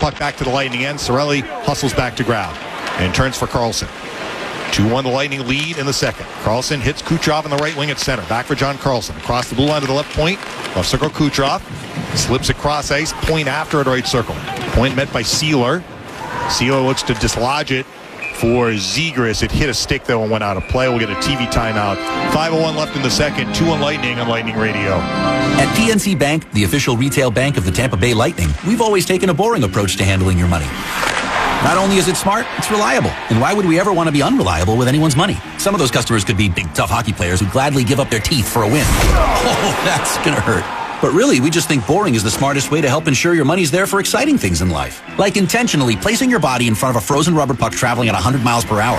puck back to the Lightning end. Cirelli hustles back to grab and turns for Carlson. 2-1 the Lightning lead in the second. Carlson hits Kucherov in the right wing at center. Back for John Carlson. Across the blue line to the left point. Left circle Kucherov. Slips across ice. Point after at right circle. Point met by Sealer. Sealer looks to dislodge it for Zegras. It hit a stick though and went out of play. We'll get a TV timeout. 5:01 left in the second. 2-1 Lightning on Lightning Radio. At PNC Bank, the official retail bank of the Tampa Bay Lightning, we've always taken a boring approach to handling your money. Not only is it smart, it's reliable. And why would we ever want to be unreliable with anyone's money? Some of those customers could be big, tough hockey players who'd gladly give up their teeth for a win. Oh, that's gonna hurt. But really, we just think boring is the smartest way to help ensure your money's there for exciting things in life. Like intentionally placing your body in front of a frozen rubber puck traveling at 100 miles per hour.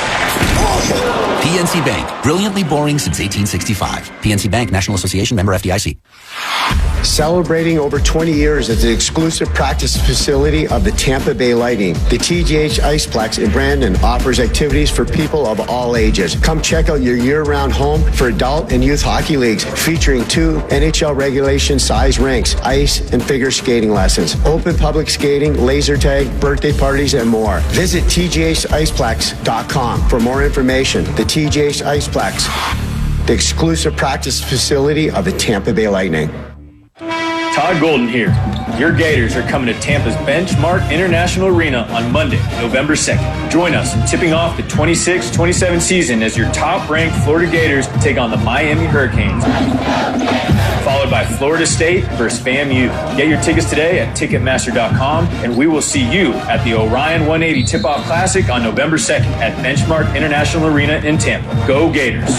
PNC Bank. Brilliantly boring since 1865. PNC Bank, National Association, member FDIC. Celebrating over 20 years as the exclusive practice facility of the Tampa Bay Lightning, the TGH Iceplex in Brandon offers activities for people of all ages. Come check out your year-round home for adult and youth hockey leagues featuring 2 NHL regulation size rinks, ice and figure skating lessons, open public skating, laser tag, birthday parties, and more. Visit tghiceplex.com for more information. The TGH Iceplex, the exclusive practice facility of the Tampa Bay Lightning. Todd Golden here. Your Gators are coming to Tampa's Benchmark International Arena on Monday, November 2nd. Join us in tipping off the 26-27 season as your top-ranked Florida Gators take on the Miami Hurricanes. Followed by Florida State versus FAMU. Get your tickets today at Ticketmaster.com, and we will see you at the Orion 180 Tip-Off Classic on November 2nd at Benchmark International Arena in Tampa. Go Gators!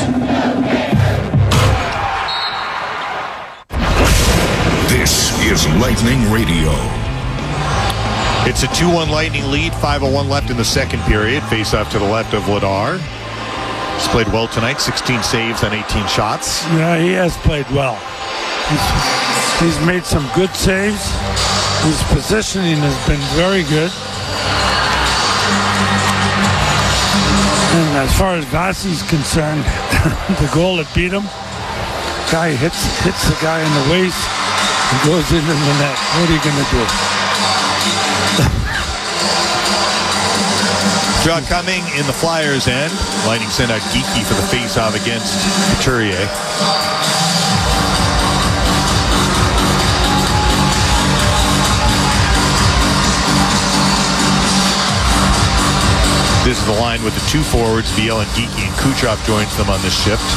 This is Lightning Radio. It's a 2-1 Lightning lead. 5:01 left in the second period. Face off to the left of Vladar. He's played well tonight. 16 saves on 18 shots. Yeah, he has played well. He's made some good saves. His positioning has been very good. And as far as Vassi's concerned, the goal that beat him, guy hits the guy in the waist and goes into the net. What are you going to do? Draw coming in the Flyers' end. Lightning sent out Geeky for the face-off against Couturier. This is the line with the two forwards, Viel and Geeky, and Kucherov joins them on this shift.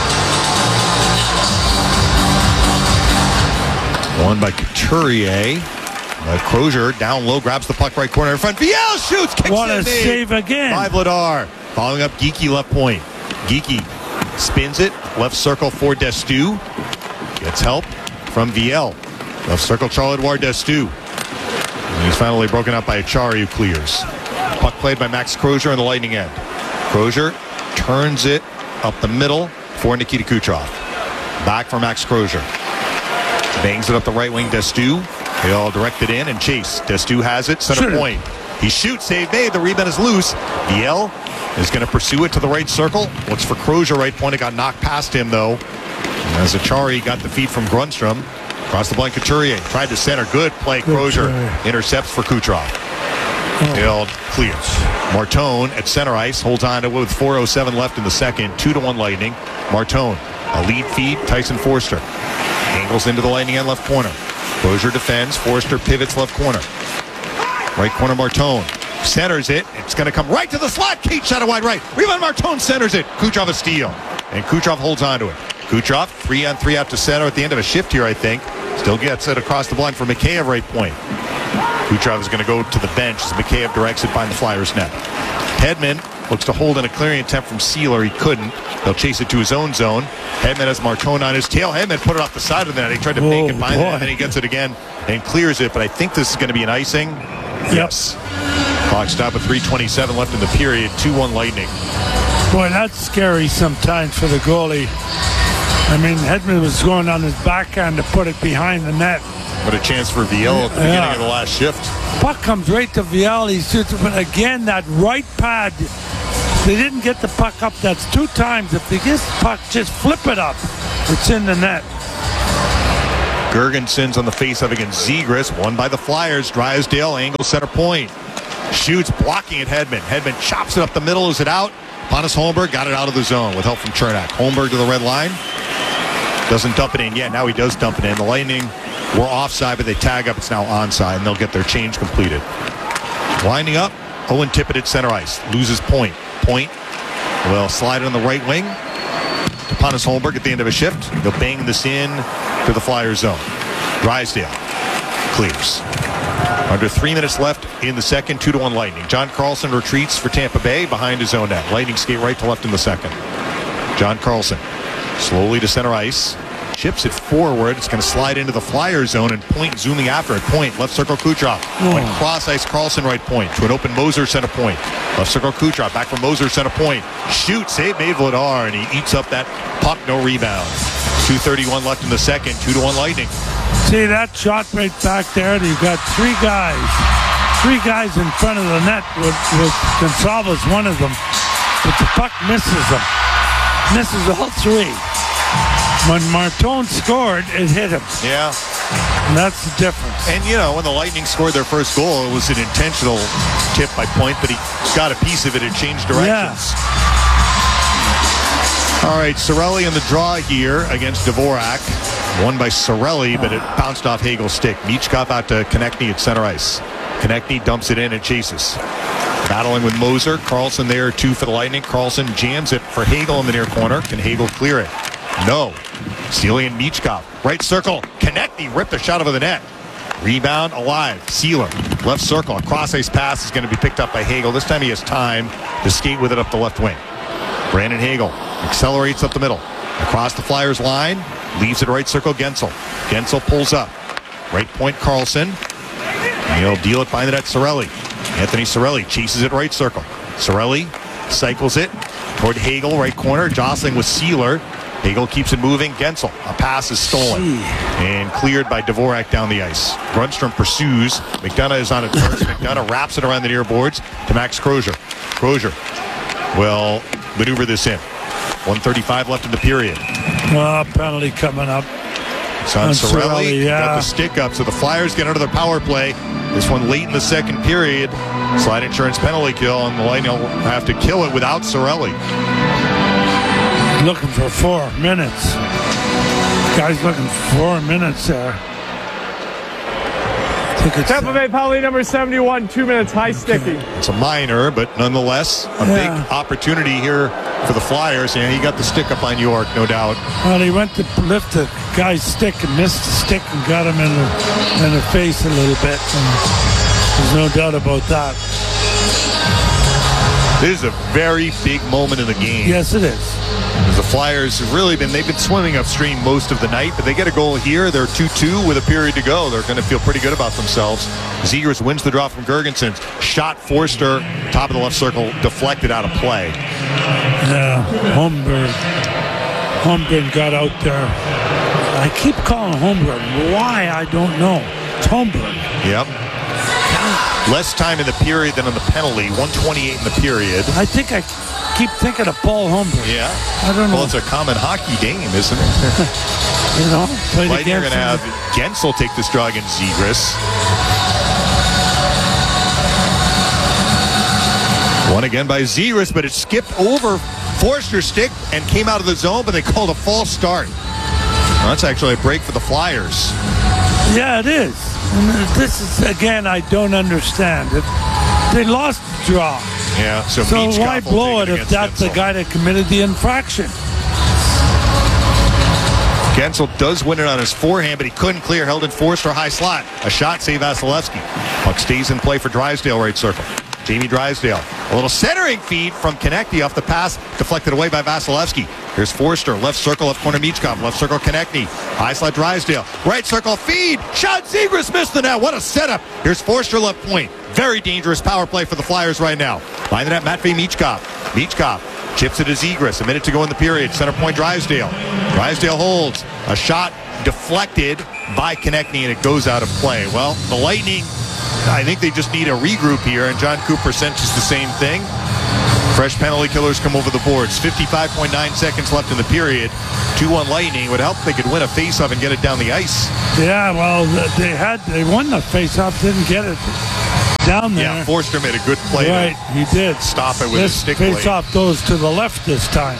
Won by Couturier. Crozier down low, grabs the puck right corner in front. Viel shoots, kicks what it. A save again. By Vladar. Following up Geeky left point. Geeky spins it, left circle for Destu. Gets help from Viel. Left circle, Charles-Edouard Destu. And he's finally broken up by Achari, who clears. Puck played by Max Crozier on the Lightning end. Crozier turns it up the middle for Nikita Kucherov. Back for Max Crozier. Bangs it up the right wing, Destu. They all direct it in and chase. Destu has it, center point. He shoots, save made, the rebound is loose. Viel is going to pursue it to the right circle. Looks for Crozier, right point. It got knocked past him, though. As Achari got the feed from Grundstrom. Across the blank, Couturier tried to center. Good play, Crozier. Intercepts for Kucherov. Viel clears. Martone at center ice holds on to it with 4:07 left in the second. 2-1 Lightning. Martone, a lead feed, Tyson Forster. Angles into the Lightning end left corner. Crozier defends. Forster pivots left corner. Right corner, Martone. Centers it. It's going to come right to the slot. Kate shot it wide right. Rebound, Martone centers it. Kucherov a steal. And Kucherov holds on to it. Kucherov, 3-on-3 out to center at the end of a shift here, I think. Still gets it across the blind for Mikheyev right point. Kucherov is going to go to the bench as Mikheyev directs it behind the Flyers net. Hedman looks to hold in a clearing attempt from Sealer. He couldn't. They'll chase it to his own zone. Hedman has Martone on his tail. Hedman put it off the side of the net. He tried to make it behind it, and then he gets it again and clears it. But I think this is going to be an icing. Yes. Clock stop at 3:27 left in the period. 2-1 Lightning. Boy, that's scary sometimes for the goalie. I mean, Hedman was going on his backhand to put it behind the net. What a chance for Viel at the beginning of the last shift. Puck comes right to Viel. He shoots it, but again, that right pad, they didn't get the puck up. That's 2 times. If they get the puck, just flip it up. It's in the net. Girgensons on the face-off against Zegras. Won by the Flyers. Drysdale, angle center point. Shoots, blocking at Hedman. Hedman chops it up the middle. Is it out? Pontus Holmberg got it out of the zone with help from Chernak. Holmberg to the red line. Doesn't dump it in yet. Now he does dump it in. The Lightning were offside, but they tag up. It's now onside, and they'll get their change completed. Winding up, Owen Tippett at center ice. Loses point. Point will slide it on the right wing to Pontus Holmberg at the end of a shift. They'll bang this in to the Flyers zone. Drysdale clears. Under 3 minutes left in the second, 2-1 Lightning. John Carlson retreats for Tampa Bay behind his own net. Lightning skate right to left in the second. John Carlson slowly to center ice. Chips it forward. It's going to slide into the Flyer zone, and Point zooming after it. Point, left circle Kucherov. Went cross ice Carlson right point to an open Moser center point. Left circle Kucherov back from Moser center point. Shoot, save made Vladar, and he eats up that puck, no rebound. 2:31 left in the second, 2-1 Lightning. See that shot right back there? You've got three guys in front of the net with Gonsalves, one of them, but the puck misses them. Misses all three. When Martone scored, it hit him. Yeah. And that's the difference. And, when the Lightning scored their first goal, it was an intentional tip by Point, but he got a piece of it and changed directions. Yeah. All right, Cirelli in the draw here against Dvorak. Won by Cirelli, but it bounced off Hagel's stick. Michkov out to Konechny at center ice. Konechny dumps it in and chases. Battling with Moser. Carlson there, too, for the Lightning. Carlson jams it for Hagel in the near corner. Can Hagel clear it? No. Stealing in Michkov. Right circle. Konechny ripped a shot over the net. Rebound alive. Sealer. Left circle. A cross-ice pass is going to be picked up by Hagel. This time he has time to skate with it up the left wing. Brandon Hagel accelerates up the middle. Across the Flyers line. Leaves it right circle Gensel. Gensel pulls up. Right point Carlson. And he'll deal it by the net Cirelli. Anthony Cirelli chases it right circle. Cirelli cycles it toward Hagel, right corner. Jostling with Sealer. Hagel keeps it moving. Gensel. A pass is stolen. And cleared by Dvorak down the ice. Grundstrom pursues. McDonough is on it first. McDonough wraps it around the near boards to Max Crozier. Crozier will maneuver this in. 1:35 left in the period. Penalty coming up. It's on Cirelli. Yeah. Got the stick up. So the Flyers get under their power play. This one late in the second period. Slide insurance penalty kill, and the Lightning will have to kill it without Cirelli. Looking for 4 minutes. Guy's looking for 4 minutes there. Tampa Bay penalty number 71, 2 minutes, high sticking. It's a minor, but nonetheless a big opportunity here for the Flyers, and he got the stick up on York, no doubt. Well, he went to lift the guy's stick and missed the stick and got him in the face a little bit. And there's no doubt about that. This is a very big moment in the game. Yes, it is. The Flyers have they've been swimming upstream most of the night, but they get a goal here. They're 2-2 with a period to go. They're going to feel pretty good about themselves. Zegras wins the draw from Girgensons. Shot Forster, top of the left circle, deflected out of play. Yeah, Holmgren got out there. I keep calling Holmgren. Why? I don't know. It's Holmgren. Yep. Less time in the period than on the penalty. 1:28 in the period. I think I keep thinking of Paul Holmgren. Yeah. I don't know. Well, it's a common hockey game, isn't it? Lightning are going to have Gensel take this draw against Zegras. Won again by Zegras, but it skipped over Forster's stick and came out of the zone, but they called a false start. Well, that's actually a break for the Flyers. Yeah, it is. And this is, again, I don't understand it. They lost the draw. Yeah, so why blow it if that's the guy that committed the infraction? Gensel does win it on his forehand, but he couldn't clear. Held in Forster, high slot. A shot save Vasilevsky. Puck stays in play for Drysdale, right circle. Jamie Drysdale. A little centering feed from Konechny off the pass, deflected away by Vasilevsky. Here's Forster, left circle, left corner Michkov, left circle Konechny. High slot Drysdale. Right circle feed. Shot Zegras missed the net. What a setup. Here's Forster, left point. Very dangerous power play for the Flyers right now. Behind the net, Matvei Michkov. Michkov chips it to Zegras. A minute to go in the period. Center point Drysdale. Drysdale holds. A shot deflected by Konechny, and it goes out of play. Well, the Lightning, I think they just need a regroup here, and John Cooper senses the same thing. Fresh penalty killers come over the boards. 55.9 seconds left in the period. 2-1 Lightning. Would help if they could win a faceoff and get it down the ice. Yeah, well, they won the faceoff, didn't get it down there. Yeah, Forster made a good play. Right, he did. Stop it with his stick blade. Faceoff goes to the left this time.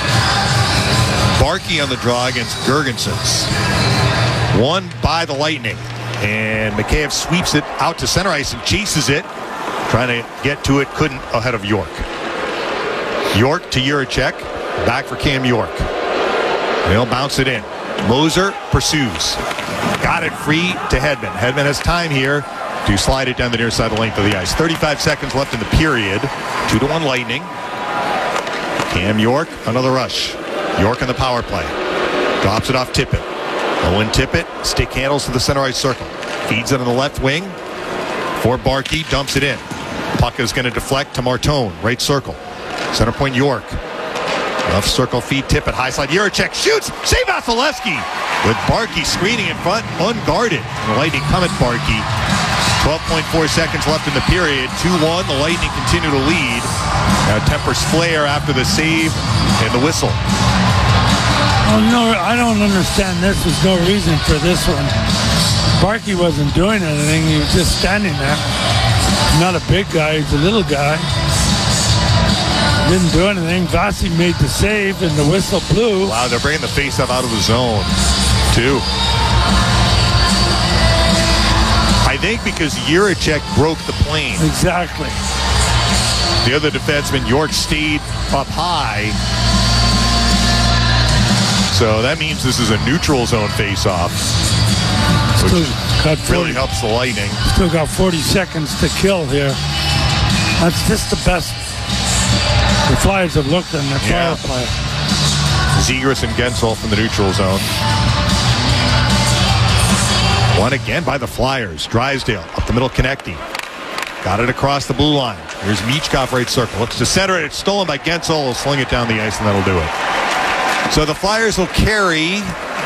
Barkey on the draw against Girgensons. Won by the Lightning. And Mikheyev sweeps it out to center ice and chases it. Trying to get to it, couldn't, ahead of York. York to Jiricek. Back for Cam York. They'll bounce it in. Moser pursues. Got it free to Hedman. Hedman has time here to slide it down the near side length of the ice. 35 seconds left in the period. 2-1 Lightning. Cam York, another rush. York on the power play. Drops it off Tippett. Owen Tippett, stick handles to the center ice circle. Feeds it on the left wing for Barkey, dumps it in. Puck is going to deflect to Martone, right circle. Center point York. Left circle feed Tippett, high slide. Jiricek shoots, save Vasilevsky. With Barkey screening in front, unguarded. The Lightning come at Barkey. 12.4 seconds left in the period. 2-1, the Lightning continue to lead. Now tempers Flair after the save and the whistle. Oh, no, I don't understand this. There's no reason for this one. Barkey wasn't doing anything. He was just standing there. Not a big guy. He's a little guy. Didn't do anything. Vasi made the save, and the whistle blew. Wow, they're bringing the faceoff out of the zone, too. I think because Jiricek broke the plane. Exactly. The other defenseman, York, stayed up high. So that means this is a neutral zone faceoff, which really helps the Lightning. Still got 40 seconds to kill here. That's just the best the Flyers have looked in their power play. Zegras and Gensel from the neutral zone. Won again by the Flyers. Drysdale up the middle connecting. Got it across the blue line. Here's Michkov right circle. Looks to center it. It's stolen by Gensel. He'll sling it down the ice and that'll do it. So the Flyers will carry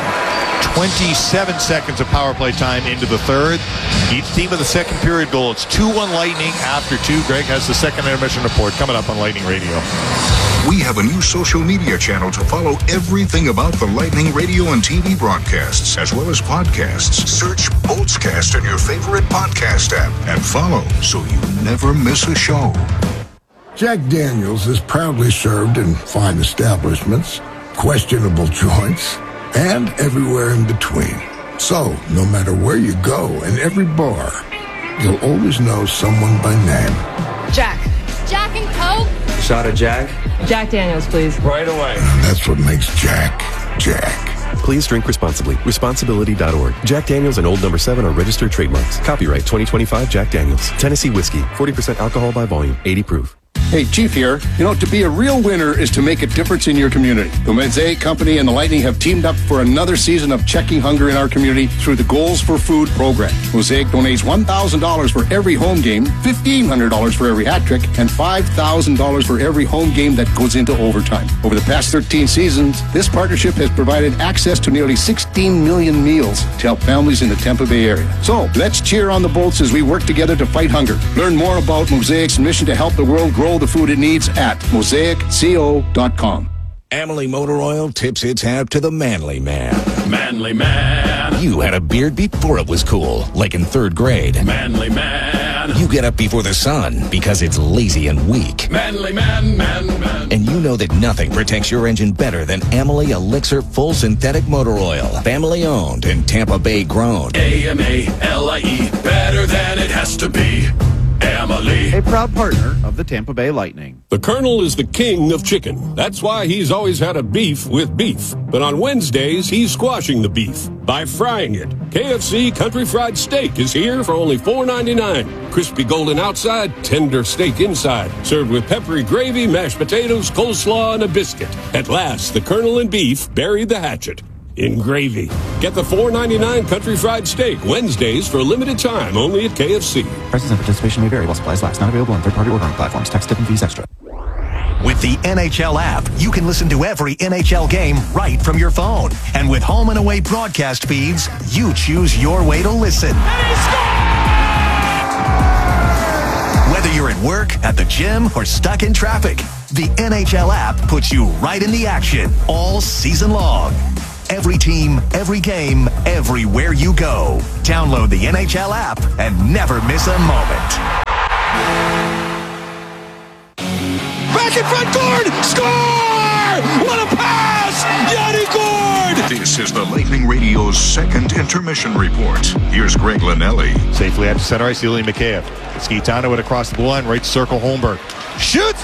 27 seconds of power play time into the third. Each team with a second period goal. It's 2-1 Lightning after 2. Greg has the second intermission report coming up on Lightning Radio. We have a new social media channel to follow everything about the Lightning Radio and TV broadcasts, as well as podcasts. Search Boltscast in your favorite podcast app and follow so you never miss a show. Jack Daniels is proudly served in fine establishments, questionable joints, and everywhere in between. So, no matter where you go, in every bar, you'll always know someone by name. Jack. Jack and Coke? Shot of Jack? Jack Daniels, please. Right away. And that's what makes Jack, Jack. Please drink responsibly. Responsibility.org. Jack Daniels and Old No. 7 are registered trademarks. Copyright 2025 Jack Daniels. Tennessee whiskey. 40% alcohol by volume. 80 proof. Hey, Chief here. You know, to be a real winner is to make a difference in your community. The Mosaic Company and the Lightning have teamed up for another season of checking hunger in our community through the Goals for Food program. Mosaic donates $1,000 for every home game, $1,500 for every hat trick, and $5,000 for every home game that goes into overtime. Over the past 13 seasons, this partnership has provided access to nearly 16 million meals to help families in the Tampa Bay area. So, let's cheer on the Bolts as we work together to fight hunger. Learn more about Mosaic's mission to help the world grow the food it needs at mosaicco.com. Amalie Motor Oil tips its hat to the manly man. Manly man. You had a beard before it was cool, like in 3rd grade. Manly man. You get up before the sun because it's lazy and weak. Manly man, man. And you know that nothing protects your engine better than Amalie Elixir Full Synthetic Motor Oil. Family owned and Tampa Bay grown. AMALIE, better than it has to be. Amalie. A proud partner of the Tampa Bay Lightning. The Colonel is the king of chicken. That's why he's always had a beef with beef. But on Wednesdays, he's squashing the beef by frying it. KFC Country Fried Steak is here for only $4.99. Crispy golden outside, tender steak inside. Served with peppery gravy, mashed potatoes, coleslaw, and a biscuit. At last, the Colonel and beef buried the hatchet in gravy. Get the $4.99 Country Fried Steak Wednesdays for a limited time only at KFC. Prices and participation may vary while supplies last. Not available on third-party ordering platforms. Tax, tip, and fees extra. With the NHL app, you can listen to every NHL game right from your phone. And with home and away broadcast feeds, you choose your way to listen. Whether you're at work, at the gym, or stuck in traffic. The NHL app puts you right in the action all season long. Every team, every game, everywhere you go. Download the NHL app and never miss a moment. Back in front, Gord! Score! What a pass! Yanni Gord! This is the Lightning Radio's second intermission report. Here's Greg Linnelli. Safely out to center ice, Ilya Mikheyev. Skitano it across the blue line, right circle, Holmberg. Shoots!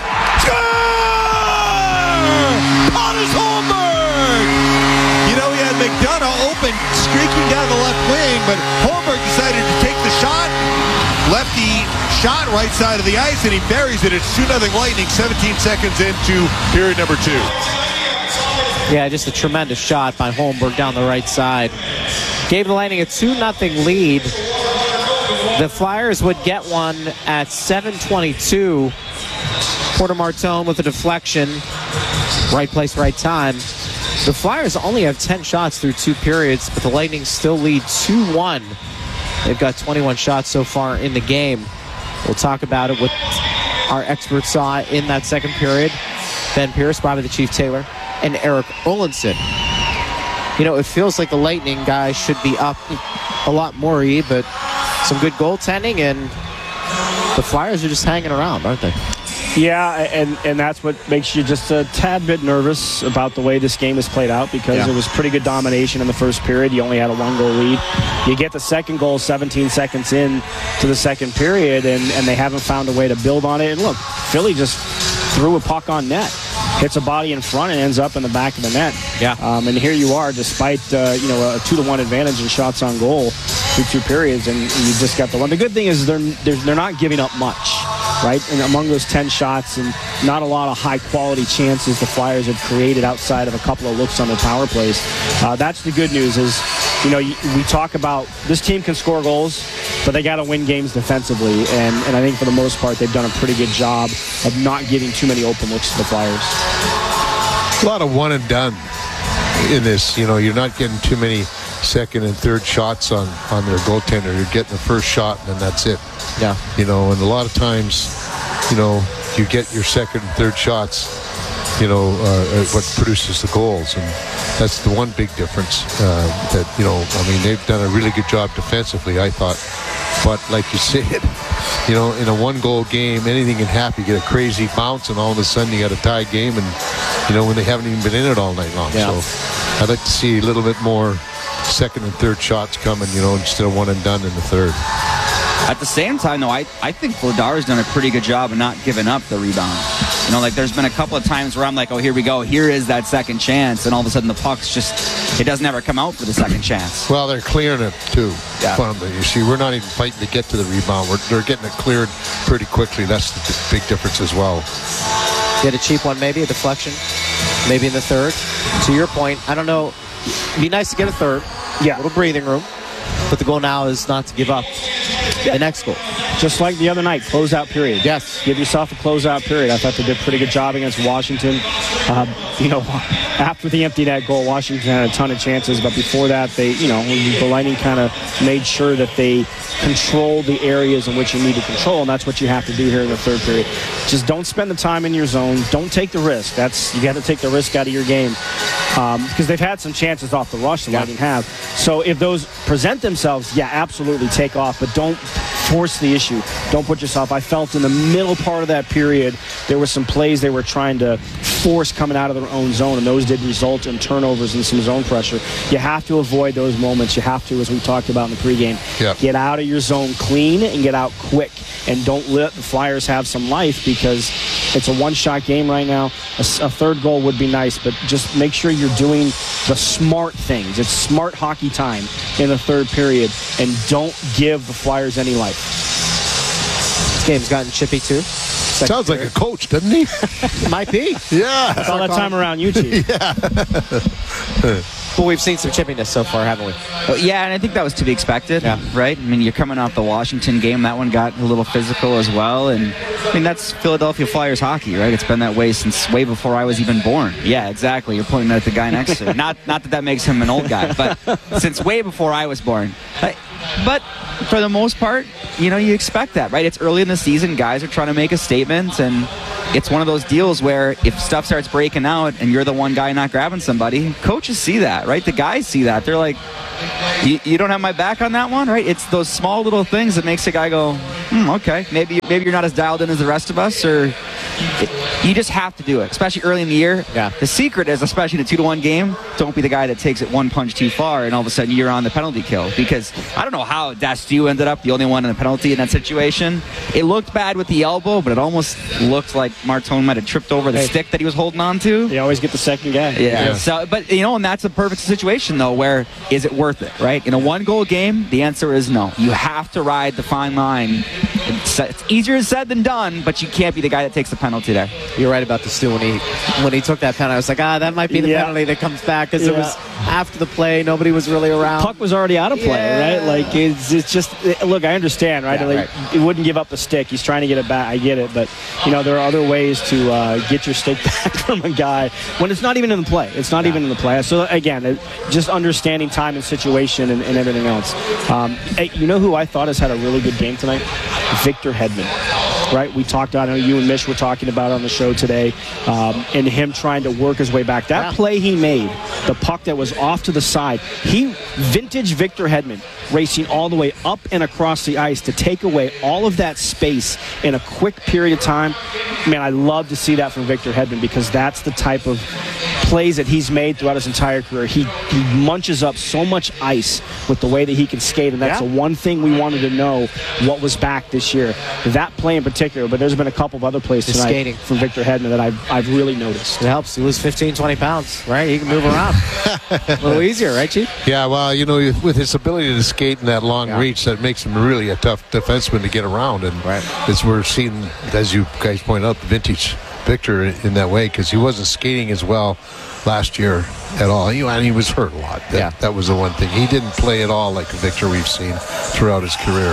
Score! Pontus Holmberg! You know, he had McDonough open, streaking down the left wing, but Holmberg decided to take the shot. Lefty shot right side of the ice, and he buries it. It's 2-0 Lightning, 17 seconds into period number 2. Yeah, just a tremendous shot by Holmberg down the right side. Gave the Lightning a 2-0 lead. The Flyers would get one at 7:22. Porter Martone with a deflection. Right place, right time. The Flyers only have 10 shots through 2 periods, but the Lightning still lead 2-1. They've got 21 shots so far in the game. We'll talk about it with our experts saw in that second period. Ben Pierce, Bobby the Chief Taylor, and Eric Ollinson. You know, it feels like the Lightning guys should be up a lot more, but some good goaltending, and the Flyers are just hanging around, aren't they? Yeah, and that's what makes you just a tad bit nervous about the way this game is played out, because it was pretty good domination in the first period. You only had a 1-goal lead. You get the second goal 17 seconds in to the second period, and they haven't found a way to build on it. And look, Philly just threw a puck on net, hits a body in front, and ends up in the back of the net. Yeah. And here you are, despite a 2-1 advantage in shots on goal through 2 periods, and you just got the one. The good thing is they're not giving up much, right? And among those 10 shots, and not a lot of high-quality chances the Flyers have created outside of a couple of looks on the power plays. That's the good news is, we talk about this team can score goals, but they got to win games defensively. And I think for the most part, they've done a pretty good job of not giving too many open looks to the Flyers. A lot of one and done in this. You're not getting too many second and third shots on their goaltender. You're getting the first shot, and then that's it. Yeah. And a lot of times, you get your second and third shots, what produces the goals. And that's the one big difference they've done a really good job defensively, I thought. But like you said, in a 1-goal game, anything can happen. You get a crazy bounce, and all of a sudden you got a tie game, and, when they haven't even been in it all night long. Yeah. So I'd like to see a little bit more second and third shots coming, instead of one and done in the third. At the same time, though, I think Vladar's done a pretty good job of not giving up the rebound. There's been a couple of times where I'm like, oh, here we go. Here is that second chance. And all of a sudden the puck's it doesn't ever come out for the second chance. Well, they're clearing it, too. Yeah. You see, we're not even fighting to get to the rebound. They're getting it cleared pretty quickly. That's the big difference as well. Get a cheap one, maybe, a deflection, maybe in the third. To your point, I don't know. It'd be nice to get a third. Yeah. A little breathing room. But the goal now is not to give up the next goal. Just like the other night, closeout period. Yes. Give yourself a closeout period. I thought they did a pretty good job against Washington. After the empty net goal, Washington had a ton of chances, but before that, the Lightning kind of made sure that they controlled the areas in which you need to control, and that's what you have to do here in the third period. Just don't spend the time in your zone. Don't take the risk. You got to take the risk out of your game, because they've had some chances off the rush, the Lightning have. So if those present themselves, absolutely take off, but don't force the issue. Don't put yourself. I felt in the middle part of that period there were some plays they were trying to force coming out of their own zone, and those did result in turnovers and some zone pressure. You have to avoid those moments. You have to, as we talked about in the pregame, get out of your zone clean and get out quick, and don't let the Flyers have some life, because it's a one-shot game right now. A third goal would be nice, but just make sure you're doing the smart things. It's smart hockey time in the third period, and don't give the Flyers any life. This game's gotten chippy, too. Sounds like a coach, doesn't he? Might be. Yeah. It's all that time around you, Chief. Yeah. Well, we've seen some chippiness so far, haven't we? Well, yeah, and I think that was to be expected, right? I mean, you're coming off the Washington game. That one got a little physical as well. And, I mean, that's Philadelphia Flyers hockey, right? It's been that way since way before I was even born. Yeah, exactly. You're pointing at the guy next to him. Not that makes him an old guy, but since way before I was born. But for the most part, you expect that, right? It's early in the season. Guys are trying to make a statement, and it's one of those deals where if stuff starts breaking out and you're the one guy not grabbing somebody, coaches see that, right? The guys see that. They're like, you don't have my back on that one, right? It's those small little things that makes a guy go, okay, maybe you're not as dialed in as the rest of us, or you just have to do it, especially early in the year. Yeah. The secret is, especially in a 2-1 game, don't be the guy that takes it one punch too far and all of a sudden you're on the penalty kill, because I don't know how Dastu ended up the only one in the penalty in that situation. It looked bad with the elbow, but it almost looked like Martone might have tripped over the stick that he was holding on to. They always get the second guy. Yeah. So, but and that's a perfect situation though, where is it worth it, right? In a 1-goal game, the answer is no. You have to ride the fine line. It's easier said than done, but you can't be the guy that takes the penalty there. You're right about the Stu. When he took that penalty, I was like, that might be the penalty that comes back, because it was after the play. Nobody was really around. Puck was already out of play, right? Like, it's just, look, I understand, right? Yeah, He wouldn't give up the stick. He's trying to get it back. I get it. But, there are other ways to get your stick back from a guy when it's not even in the play. It's not even in the play. So, again, just understanding time and situation and everything else. You know who I thought has had a really good game tonight? Victor Hedman. Right, we talked about, I know you and Mish were talking about on the show today, and him trying to work his way back. That play he made, the puck that was off to the side, vintage Victor Hedman, racing all the way up and across the ice to take away all of that space in a quick period of time. Man, I love to see that from Victor Hedman, because that's the type of plays that he's made throughout his entire career. He munches up so much ice with the way that he can skate, and that's the one thing we wanted to know what was back this year. That play in particular, but there's been a couple of other plays tonight skating from Victor Hedman that I've really noticed. It helps. You lose 15, 20 pounds, right? You can move around a little easier, right, Chief? Yeah, well, with his ability to skate in that long reach, that makes him really a tough defenseman to get around. And as we're seeing, as you guys point out, the vintage Victor in that way, because he wasn't skating as well last year at all. And he was hurt a lot. That was the one thing. He didn't play at all like the Victor we've seen throughout his career.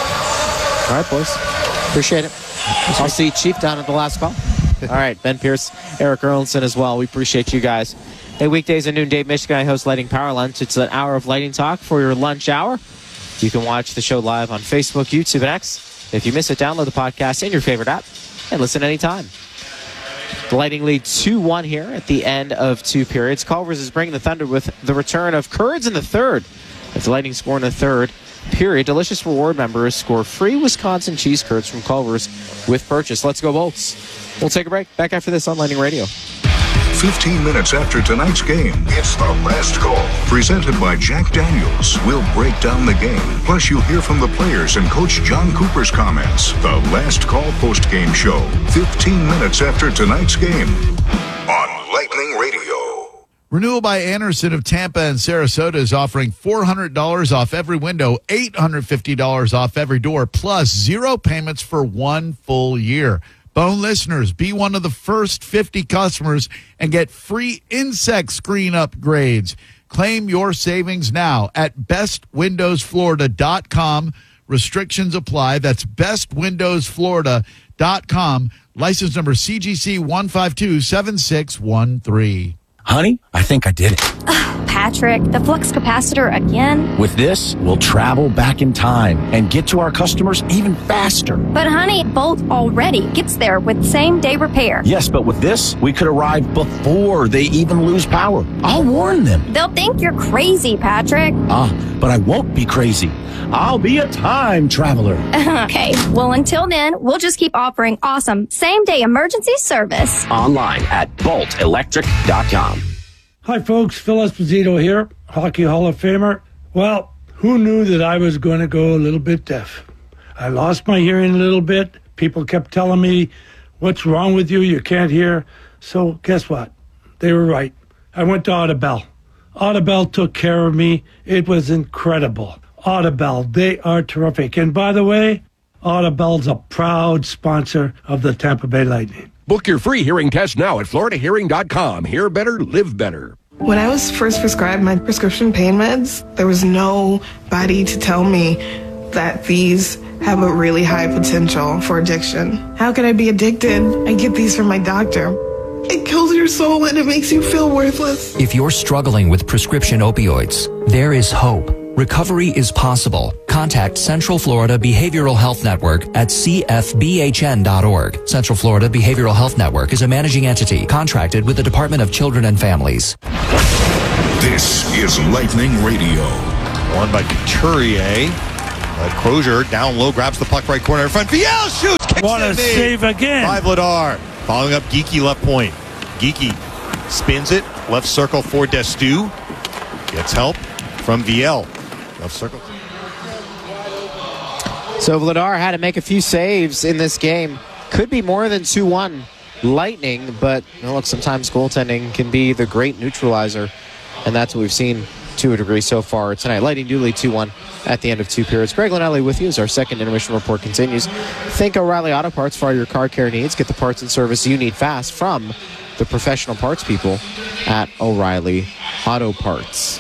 All right, boys. Appreciate it. I'll see Chief down at the last call. All right, Ben Pierce, Eric Erlinson as well. We appreciate you guys. Hey, weekdays at noon, Dave Michigan, I host Lighting Power Lunch. It's an hour of lighting talk for your lunch hour. You can watch the show live on Facebook, YouTube, and X. If you miss it, download the podcast in your favorite app and listen anytime. The Lightning lead 2-1 here at the end of 2 periods. Culver's is bringing the Thunder with the return of Kurds in the third. As the Lightning score in the third period, Delicious Reward members score free Wisconsin cheese curds from Culver's with purchase. Let's go Bolts. We'll take a break. Back after this on Lightning Radio. 15 minutes after tonight's game, it's The Last Call, presented by Jack Daniels. We'll break down the game, plus you'll hear from the players and Coach John Cooper's comments. The Last Call post-game show, 15 minutes after tonight's game on Lightning Radio. Renewal by Anderson of Tampa and Sarasota is offering $400 off every window, $850 off every door, plus 0 payments for 1 full year. Phone listeners, be one of the first 50 customers and get free insect screen upgrades. Claim your savings now at bestwindowsflorida.com. Restrictions apply. That's bestwindowsflorida.com. License number CGC 1527613. Honey, I think I did it. Patrick, the flux capacitor again? With this, we'll travel back in time and get to our customers even faster. But honey, Bolt already gets there with same-day repair. Yes, but with this, we could arrive before they even lose power. I'll warn them. They'll think you're crazy, Patrick. But I won't be crazy. I'll be a time traveler. Okay, well, until then, we'll just keep offering awesome same-day emergency service. Online at boltelectric.com. Hi, folks. Phil Esposito here, Hockey Hall of Famer. Well, who knew that I was going to go a little bit deaf? I lost my hearing a little bit. People kept telling me, what's wrong with you? You can't hear. So guess what? They were right. I went to Audibel. Audibel took care of me. It was incredible. Audibel, they are terrific. And by the way, Audibel's a proud sponsor of the Tampa Bay Lightning. Book your free hearing test now at floridahearing.com. Hear better, live better. When I was first prescribed my prescription pain meds, there was nobody to tell me that these have a really high potential for addiction. How could I be addicted? I get these from my doctor. It kills your soul and it makes you feel worthless. If you're struggling with prescription opioids, there is hope. Recovery is possible. Contact Central Florida Behavioral Health Network at cfbhn.org. Central Florida Behavioral Health Network is a managing entity contracted with the Department of Children and Families. This is Lightning Radio. Won by Couturier. Crozier down low, grabs the puck right corner in front. Viel shoots. What a save again. By Vladar. Following up, Geekie left point. Geekie spins it. Left circle for Destu. Gets help from Viel. Left circle. So Vladar had to make a few saves in this game. Could be more than 2-1 Lightning, but look, sometimes goaltending can be the great neutralizer, and that's what we've seen to a degree so far tonight. Lightning do lead 2-1 at the end of 2 periods. Greg Linelli with you as our second intermission report continues. Think O'Reilly Auto Parts for all your car care needs. Get the parts and service you need fast from the professional parts people at O'Reilly Auto Parts.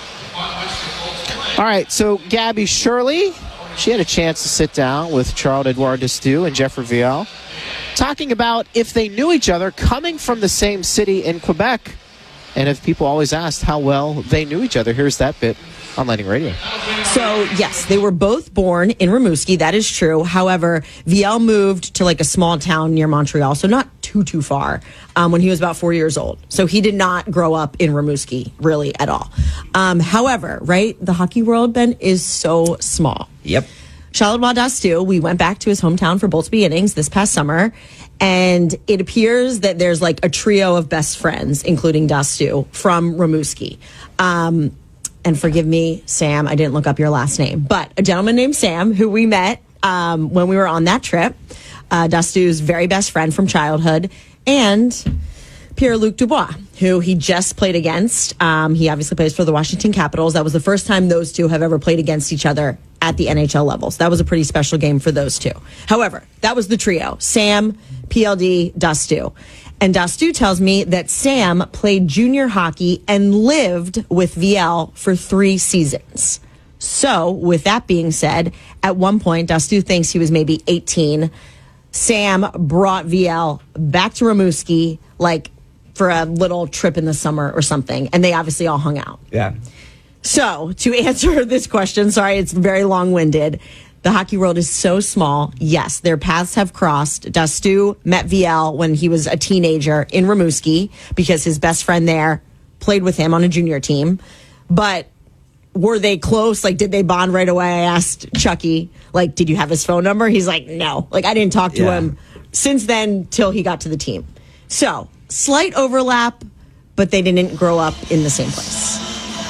All right, so Gabby Shirley, she had a chance to sit down with Charles-Edouard Destu and Jeffrey Viel, talking about if they knew each other coming from the same city in Quebec. And if people always asked how well they knew each other, here's that bit on Lightning Radio. So, yes, they were both born in Rimouski. That is true. However, Viel moved to like a small town near Montreal, so not too far, when he was about 4 years old. So he did not grow up in Rimouski, really, at all. However, right, the hockey world, Ben, is so small. Yep. Charles-Edouard Destu, we went back to his hometown for Bolts Beginnings this past summer, and it appears that there's like a trio of best friends, including Destu, from Rimouski. And forgive me, Sam, I didn't look up your last name, but a gentleman named Sam, who we met when we were on that trip, Destu's very best friend from childhood, and Pierre-Luc Dubois, who he just played against. He obviously plays for the Washington Capitals. That was the first time those two have ever played against each other at the NHL levels. That was a pretty special game for those two. However, that was the trio: Sam, PLD, Destu. And Destu tells me that Sam played junior hockey and lived with Viel for 3 seasons. So, with that being said, at one point, Destu thinks he was maybe 18. Sam brought Viel back to Rimouski, like, for a little trip in the summer or something, and they obviously all hung out. Yeah. So, to answer this question, sorry, it's very long-winded. The hockey world is so small. Yes, their paths have crossed. Destu met Viel when he was a teenager in Rimouski because his best friend there played with him on a junior team. But were they close? Like, did they bond right away? I asked Chucky, like, did you have his phone number? He's like, no. Like, I didn't talk to him since then till he got to the team. So, slight overlap, but they didn't grow up in the same place.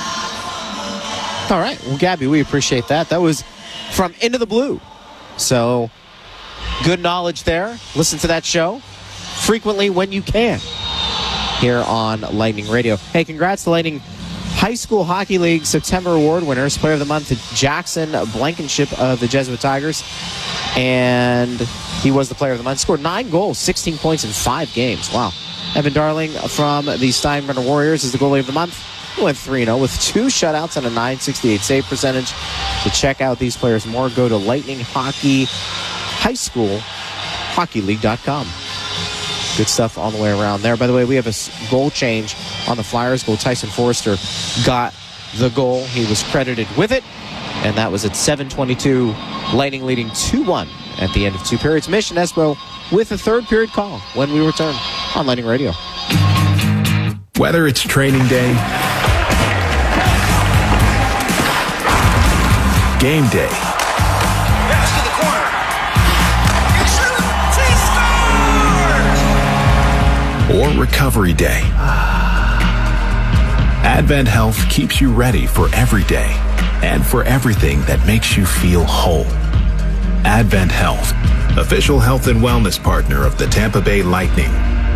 All right. Well, Gabby, we appreciate that. That was from Into the Blue. So, good knowledge there. Listen to that show frequently when you can here on Lightning Radio. Hey, congrats to Lightning High School Hockey League September Award winners. Player of the Month, Jackson Blankenship of the Jesuit Tigers. And he was the Player of the Month. Scored 9 goals, 16 points in 5 games. Wow. Evan Darling from the Steinbrenner Warriors is the Goalie of the Month. He went 3-0 with 2 shutouts and a .968 save percentage. To check out these players more, go to Lightning Hockey High School HockeyLeague.com. Good stuff all the way around there. By the way, we have a goal change on the Flyers goal. Tyson Forrester got the goal. He was credited with it, and that was at 7:22. Lightning leading 2-1 at the end of 2 periods. Mission Espo with a third period call when we return on Lightning Radio. Whether it's training day, game day, Pass to the corner. He or recovery day, Advent Health keeps you ready for every day and for everything that makes you feel whole. Advent Health, official health and wellness partner of the Tampa Bay Lightning.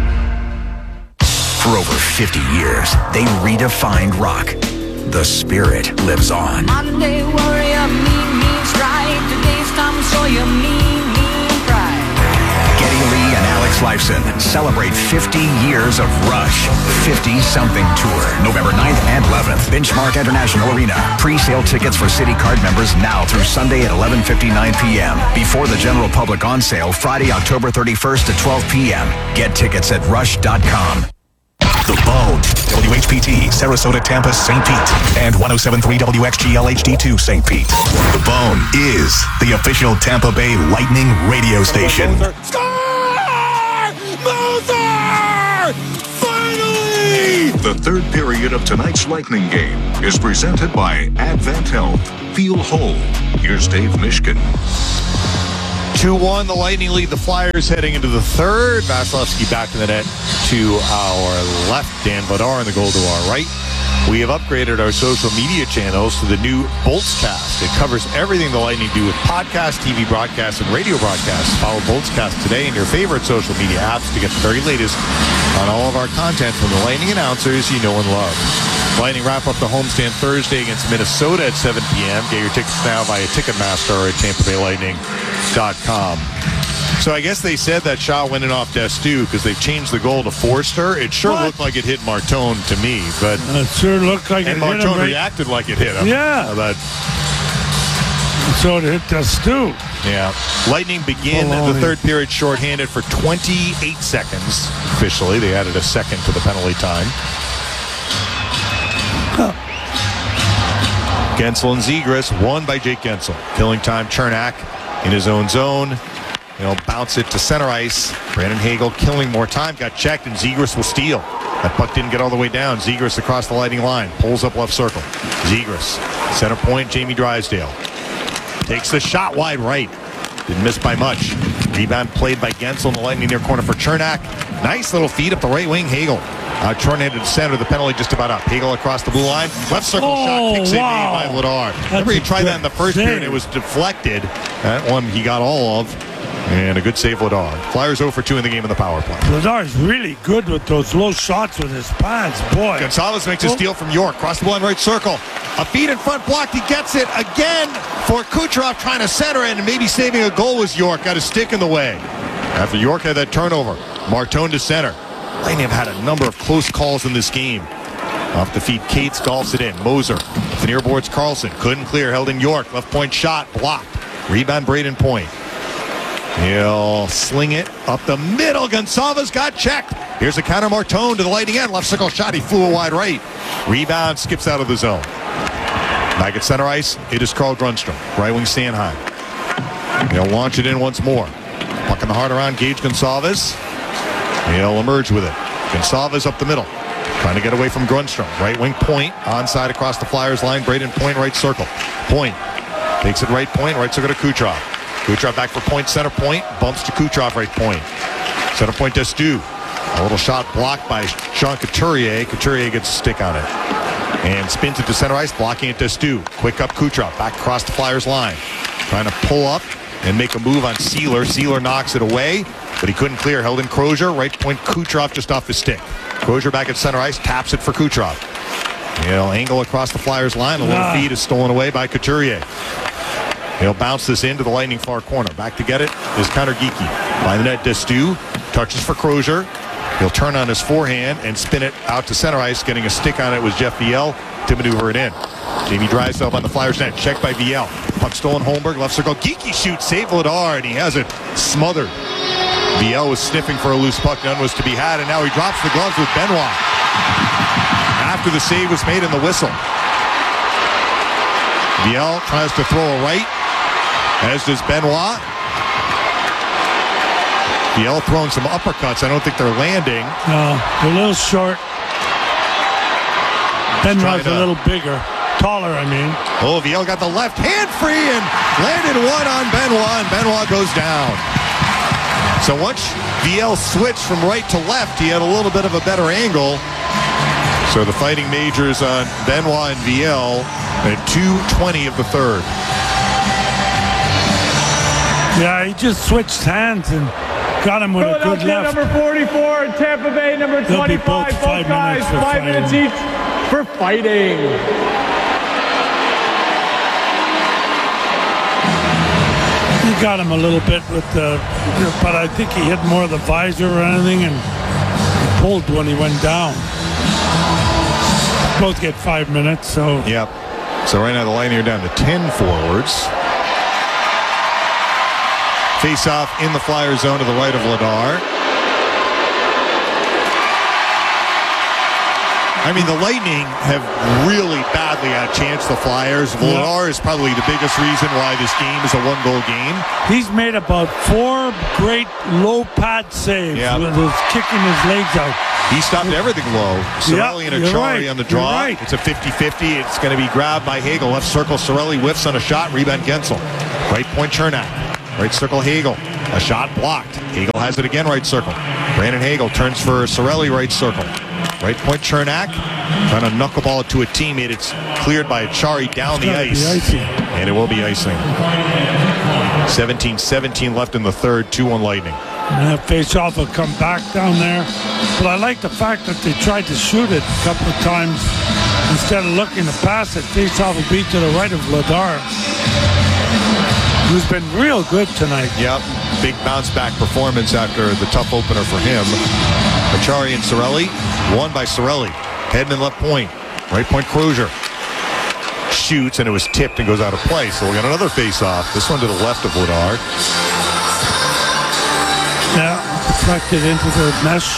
For over 50 years, they redefined rock. The spirit lives on. Monday warrior, mean strike. Today's Tom Sawyer, mean pride. Geddy Lee and Alex Lifeson celebrate 50 years of Rush 50-something tour. November 9th and 11th, Benchmark International Arena. Pre-sale tickets for City Card members now through Sunday at 11:59 p.m. Before the general public on sale Friday, October 31st at 12 p.m. Get tickets at rush.com. The Bone, WHPT, Sarasota, Tampa, St. Pete, and 107.3 WXGL HD2 St. Pete. The Bone is the official Tampa Bay Lightning radio station. Finally! The third period of tonight's Lightning game is presented by Advent Health. Feel whole. Here's Dave Mishkin. 2-1, the Lightning lead the Flyers heading into the third. Vasilevsky back in the net to our left. Dan Vladar in the goal to our right. We have upgraded our social media channels to the new Boltscast. It covers everything the Lightning do with podcasts, TV broadcasts, and radio broadcasts. Follow Boltscast today in your favorite social media apps to get the very latest on all of our content from the Lightning announcers you know and love. Lightning wrap up the homestand Thursday against Minnesota at 7 p.m. Get your tickets now via Ticketmaster or at TampaBayLightning.com. So I guess they said that shot went in off Destu because they've changed the goal to Forster. It sure looked like it hit Martone to me, but it sure looked like it hit him. And Martone reacted like it hit him. Yeah. So it hit Destu. Yeah. Lightning begin the third period shorthanded for 28 seconds. Officially, they added a second to the penalty time. Gensel and Zegras, won by Jake Gensel. Killing time, Chernak in his own zone. He'll bounce it to center ice. Brandon Hagel killing more time. Got checked, and Zegras will steal. That puck didn't get all the way down. Zegras across the Lightning line. Pulls up left circle. Zegras. Center point, Jamie Drysdale. Takes the shot wide right. Didn't miss by much. Rebound played by Gensel in the Lightning near corner for Chernak. Nice little feed up the right wing, Hagel. Short-handed to center, the penalty just about up. Hagel across the blue line. Left circle shot, kicks in by Vladar. Remember he tried that in the first period. It was deflected. That one he got all of. And a good save, Vladar. Flyers 0 for 2 in the game in the power play. Vladar's really good with those low shots with his pads, boy. Gonzalez makes a steal from York. Cross the line right circle. A feed in front blocked. He gets it again for Kucherov trying to center it, and maybe saving a goal was York. Got a stick in the way. After York had that turnover, Martone to center. Lightning have had a number of close calls in this game. Off the feed, Cates golfs it in. Moser, the near boards Carlson. Couldn't clear, held in York. Left point shot, blocked. Rebound, Braden Point. He'll sling it up the middle. Gonçalves got checked. Here's a counter, Martone to the Lightning end. Left circle shot, he flew it wide right. Rebound, skips out of the zone. Back at center ice, it is Carl Grundstrom. Right wing Sanheim. He'll launch it in once more. Puck in the heart around Gage Gonçalves. He'll emerge with it. Gonçalves up the middle. Trying to get away from Grundstrom. Right wing Point. Onside across the Flyers line. Braden Point right circle. Point. Takes it right point. Right circle to Kucherov. Kucherov back for Point. Center point. Bumps to Kucherov right point. Center point Destu. A little shot blocked by Sean Couturier. Couturier gets a stick on it. And spins it to center ice. Blocking it Destu. Quick up Kucherov. Back across the Flyers line. Trying to pull up and make a move on Sealer. Sealer knocks it away, but he couldn't clear. Held in Crozier. Right point Kucherov just off his stick. Crozier back at center ice. Taps it for Kucherov. He'll angle across the Flyers line. A little feed is stolen away by Couturier. He'll bounce this into the Lightning far corner. Back to get it is Connor Geekie. By the net, Destu touches for Crozier. He'll turn on his forehand and spin it out to center ice. Getting a stick on it was Jeff Viel to maneuver it in. Jamie Drysdale on the Flyers net. Checked by Viel. Puck stolen, Holmberg. Left circle. Geekie shoots. Save Vladar, and he has it smothered. Viel was sniffing for a loose puck. None was to be had, and now he drops the gloves with Benoit. After the save was made in the whistle. Viel tries to throw a right, as does Benoit. Viel throwing some uppercuts. I don't think they're landing. No, a little short. Benoit's a little bigger. Taller, I mean. Oh, Viel got the left hand free and landed one on Benoit, and Benoit goes down. So once Viel switched from right to left, he had a little bit of a better angle. So the Fighting Majors on Benoit and Viel at 2:20 of the third. Yeah, he just switched hands and got him with a good left. Number 44, Tampa Bay, number 25. Both guys, 5 minutes each for fighting. He got him a little bit with the, but I think he hit more of the visor or anything and pulled when he went down. Both get 5 minutes, so. Yep. So right now the Lightning are down to 10 forwards. Face-off in the Flyer zone to the right of Vladar. I mean, the Lightning have really badly outchanced the Flyers. Vladar is probably the biggest reason why this game is a one-goal game. He's made about 4 great low pad saves with his kicking his legs out. He stopped everything low. Cirelli and Achari on the draw. Right. It's a 50-50. It's going to be grabbed by Hagel. Left circle, Cirelli whiffs on a shot. Rebound, Gensel. Right point, Chernak. Right circle, Hagel. A shot blocked. Hagel has it again, right circle. Brandon Hagel turns for Cirelli, right circle. Right point, Chernak. Trying to knuckleball it to a teammate. It's cleared by Achari down the ice. And it will be icing. 17-17 left in the third. 2-1 Lightning. And that face-off will come back down there. But I like the fact that they tried to shoot it a couple of times instead of looking to pass it. Face-off will be to the right of Vladar, who's been real good tonight. Yep. Big bounce-back performance after the tough opener for him. Achari and Cirelli. Won by Cirelli. Hedman left point. Right point, Crozier. Shoots, and it was tipped and goes out of play. So we got another face-off. This one to the left of Vladar. Yeah, deflected into the mesh.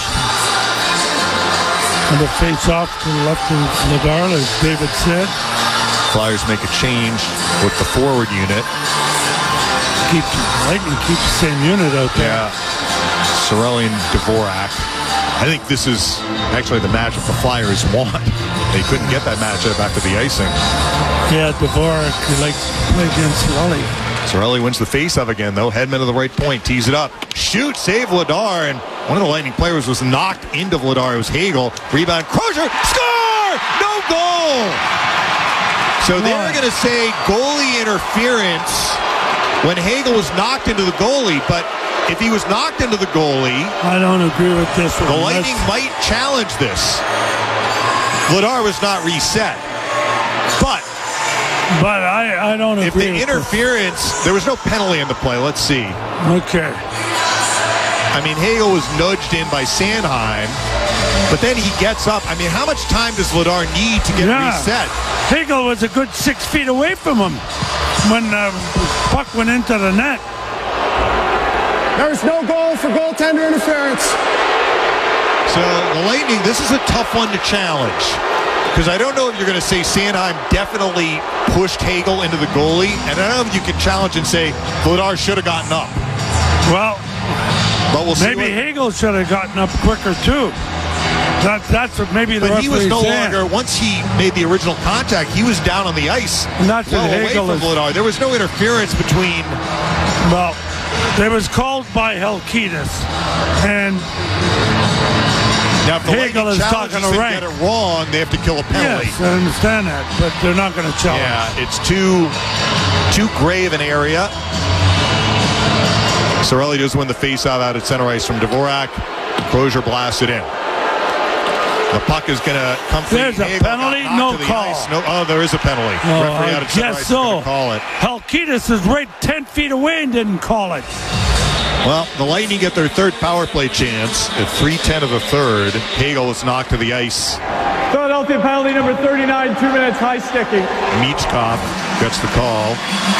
And the face-off to the left of Vladar, as David said. Flyers make a change with the forward unit. Lightning keeps the same unit out there. Yeah. Cirelli and Dvorak. I think this is actually the matchup the Flyers want. They couldn't get that matchup after the icing. Yeah, Dvorak, he likes to play against Cirelli. Cirelli wins the face-off again, though. Hedman to the right point, tees it up. Shoot, save Vladar, and one of the Lightning players was knocked into Vladar. It was Hagel. Rebound, Crozier, score! No goal! So they were going to say goalie interference when Hagel was knocked into the goalie, but if he was knocked into the goalie, I don't agree with this one. The Lightning might challenge this. Vladar was not reset, but I don't agree. If the interference, there was no penalty in the play. Let's see. Okay. I mean, Hagel was nudged in by Sanheim, but then he gets up. I mean, how much time does Vladar need to get reset? Hagel was a good 6 feet away from him when the puck went into the net. There's no goal for goaltender interference. So the Lightning, this is a tough one to challenge. Because I don't know if you're going to say Sanheim definitely pushed Hagel into the goalie. And I don't know if you can challenge and say Vladar should have gotten up. Well, but we'll see. Maybe Hagel should have gotten up quicker, too. That's what maybe the But he was no saying. longer, once he made the original contact, he was down on the ice. And that's well what away Hagel from Vladar. There was no interference between. Well, it was called by Helkitis. And now, if the Hagel is talking to rank. Get it wrong, they have to kill a penalty. Yes, I understand that, but they're not going to challenge. Yeah, it's too grave an area. Cirelli does win the face-off out at center ice from Dvorak. Crozier blasts it in. The puck is going to come free. There's a penalty, no call. No, there is a penalty. Referee out at center ice is going to call it. Helkitis is right 10 feet away and didn't call it. Well, the Lightning get their third power play chance at 3:10 of the third. Hagel is knocked to the ice. Philadelphia penalty number 39, 2 minutes, high sticking. Michkov gets the call.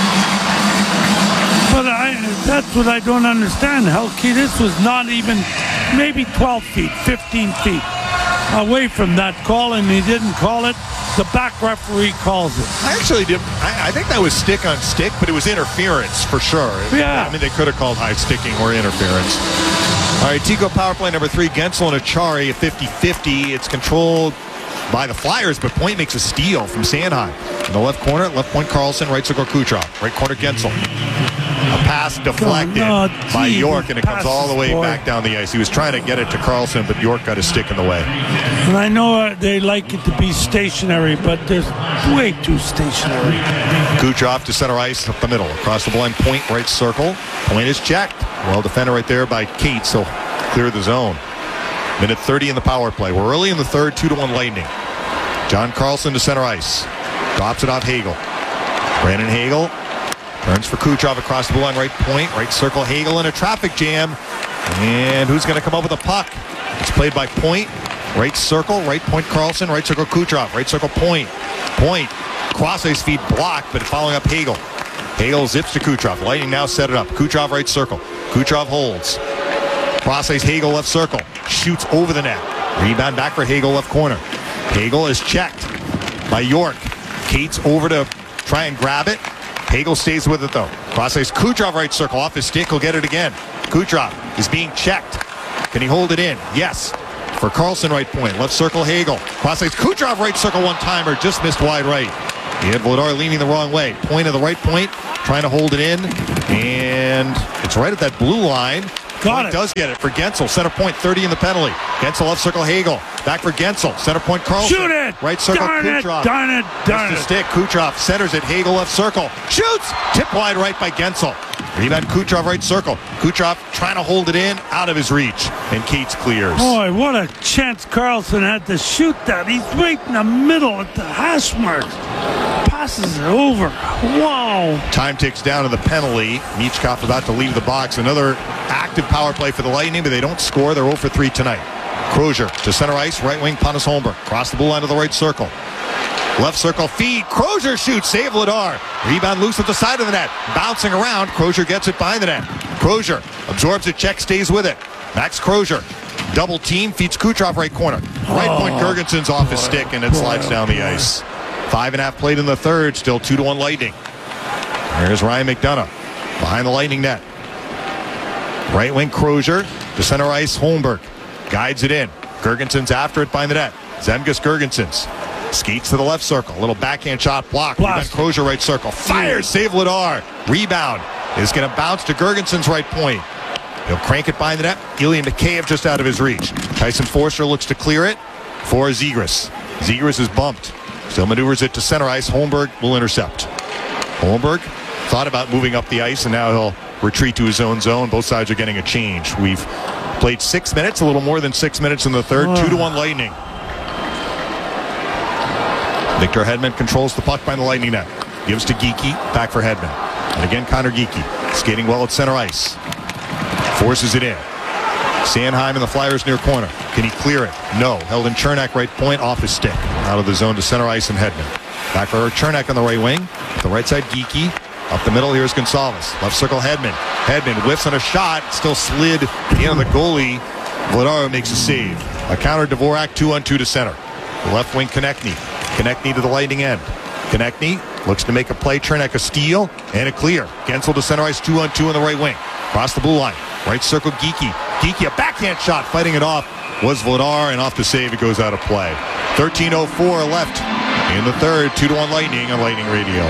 But that's what I don't understand. Helkitis was not even maybe 12 feet, 15 feet away from that call, and he didn't call it. The back referee calls it. I actually did. I think that was stick on stick, but it was interference for sure. Yeah. I mean, they could have called high sticking or interference. All right, Tico power play number 3, Gensel and Achari, a 50-50. It's controlled by the Flyers, but Point makes a steal from Sanheim. In the left corner, left point Karlsson, right circle Kucherov, right corner Gensel. A pass deflected by York, and it comes all the way back down the ice. He was trying to get it to Karlsson, but York got his stick in the way. And I know they like it to be stationary, but there's way too stationary. Kucherov to center ice, up the middle, across the blind, Point right circle. Point is checked. Well defended right there by Cates, so clear the zone. Minute 30 in the power play. We're early in the third, 2-1 Lightning. John Karlsson to center ice. Drops it off Hagel. Brandon Hagel turns for Kucherov across the blue line, right point, right circle. Hagel in a traffic jam. And who's going to come up with a puck? It's played by Point. Right circle, right point Karlsson, right circle Kucherov, right circle Point. Point, cross ice feed blocked, but following up Hagel. Hagel zips to Kucherov. Lightning now set it up. Kucherov right circle. Kucherov holds. Cross ice Hagel left circle. Shoots over the net. Rebound back for Hagel left corner. Hagel is checked by York. Cates over to try and grab it. Hagel stays with it, though. Cross ice. Kucherov right circle. Off his stick. He'll get it again. Kucherov is being checked. Can he hold it in? Yes. For Carlson, right point. Left circle, Hagel. Cross ice. Kucherov right circle, one-timer. Just missed wide right. He had Vladar leaning the wrong way. Point of the right point. Trying to hold it in. And it's right at that blue line. Got it. Does get it for Gensel. Center point, 30 in the penalty. Gensel left circle, Hagel. Back for Gensel. Center point, Carlson. Shoot it! Right circle, Darn Kucherov. it! Darn it! Darn it! Stick. Kucherov centers it. Hagel left circle. Shoots! Tip wide right by Gensel. Rebound Kucherov right circle. Kucherov trying to hold it in, out of his reach. And Cates clears. Boy, what a chance Carlson had to shoot that. He's right in the middle at the hash marks. Passes it over. Wow. Time ticks down to the penalty. Michkov about to leave the box. Another active power play for the Lightning, but they don't score. They're 0 for 3 tonight. Crozier to center ice. Right wing, Pontus Holmberg. Cross the blue line to the right circle. Left circle feed. Crozier shoots. Save Vladar. Rebound loose at the side of the net. Bouncing around. Crozier gets it behind the net. Crozier absorbs it. Check. Stays with it. Max Crozier. Double team. Feeds Kucherov right corner. Right point. Gergensen's off his stick and it slides down the ice. 5.5 played in the third. Still 2-1 Lightning. There's Ryan McDonough behind the Lightning net. Right wing Crozier to center ice. Holmberg guides it in. Gergensen's after it behind the net. Zemgus Gergensens skates to the left circle. A little backhand shot blocked. Rebound Crozier right circle. Fires. Save Vladar. Rebound is going to bounce to Gergensen's right point. He'll crank it behind the net. Ilya Mikheyev just out of his reach. Tyson Forster looks to clear it for Zegras. Zegras is bumped. Still maneuvers it to center ice. Holmberg will intercept. Holmberg thought about moving up the ice, and now he'll retreat to his own zone. Both sides are getting a change. We've played 6 minutes, a little more than 6 minutes in the third. 2-1 Lightning. Victor Hedman controls the puck behind the Lightning net. Gives to Geekie. Back for Hedman. And again, Connor Geekie. Skating well at center ice. Forces it in. Sanheim in the Flyers near corner. Can he clear it? No. Held in Chernak right point, off his stick. Out of the zone to center ice and Hedman. Back for Chernak on the right wing. The right side, Geekie. Up the middle, here's Gonzalez. Left circle, Hedman. Hedman whiffs on a shot. Still slid in on the goalie. Vladar makes a save. A counter, Dvorak 2-on-2 to center. The left wing, Konechny. Konechny to the Lightning end. Konechny looks to make a play. Chernak a steal and a clear. Gensel to center ice, 2-on-2 on the right wing. Cross the blue line. Right circle, Geekie. Geekie, a backhand shot. Fighting it off was Vladar, and off the save, it goes out of play. 13:04 left in the third. 2-1 Lightning on Lightning Radio.